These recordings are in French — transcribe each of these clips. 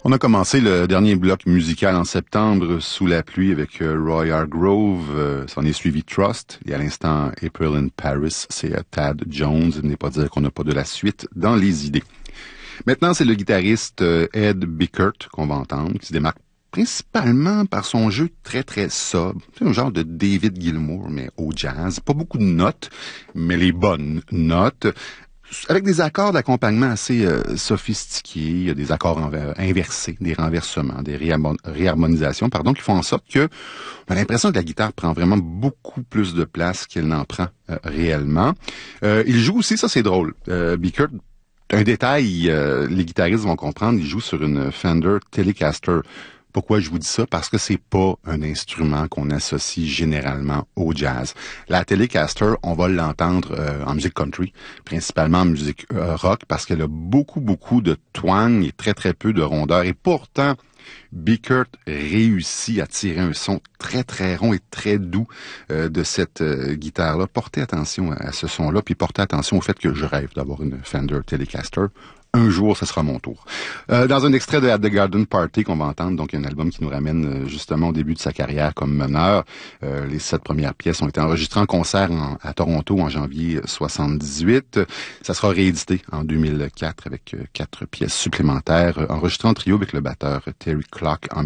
On a commencé le dernier bloc musical en septembre sous la pluie avec Roy Hargrove. S'en est suivi Trust. Et à l'instant, April in Paris, c'est Tad Jones. Il n'est pas dire qu'on n'a pas de la suite dans les idées. Maintenant, c'est le guitariste Ed Bickert qu'on va entendre, qui se démarque principalement par son jeu très très sobre. C'est un genre de David Gilmour, mais au jazz. Pas beaucoup de notes, mais les bonnes notes. Avec des accords d'accompagnement assez sophistiqués, il y a des accords inversés, des renversements, des réharmonisations, qui font en sorte que on a l'impression que la guitare prend vraiment beaucoup plus de place qu'elle n'en prend réellement. Il joue aussi, ça c'est drôle, Bickert, un détail, les guitaristes vont comprendre, il joue sur une Fender Telecaster. Pourquoi je vous dis ça? Parce que c'est pas un instrument qu'on associe généralement au jazz. La Telecaster, on va l'entendre en musique country, principalement en musique rock, parce qu'elle a beaucoup de twang et très très peu de rondeur. Et pourtant, Bickert réussit à tirer un son très très rond et très doux de cette guitare-là. Portez attention à ce son-là, puis portez attention au fait que je rêve d'avoir une Fender Telecaster. Un jour, ce sera mon tour. Dans un extrait de At the Garden Party qu'on va entendre, donc un album qui nous ramène justement au début de sa carrière comme meneur. Les 7 premières pièces ont été enregistrées en concert à Toronto en janvier 78. Ça sera réédité en 2004 avec 4 pièces supplémentaires, enregistrées en trio avec le batteur Terry Clock en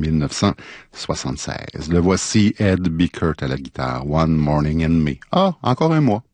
1976. Le voici, Ed Bickert à la guitare, One Morning in May. Ah, encore un mois.